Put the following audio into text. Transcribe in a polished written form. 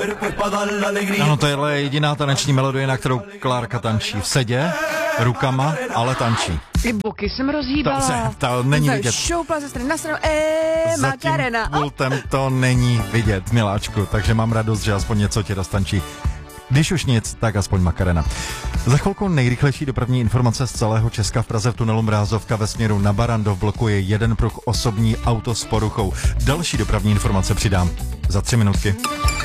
Ano, to je jediná taneční melodie, na kterou Klárka tančí v sedě, rukama, ale tančí. I boky jsem rozhýbala. To není vidět. Šoupla ze strany na stranu, Makarena. Za tím pultem to není vidět, miláčku, takže mám radost, že aspoň něco ti roztančí. Když už nic, tak aspoň Makarena. Za chvilku nejrychlejší dopravní informace z celého Česka. V Praze v tunelu Mrázovka ve směru na Barrandov blokuje jeden pruh, osobní auto s poruchou. Další dopravní informace přidám za 3 minutky.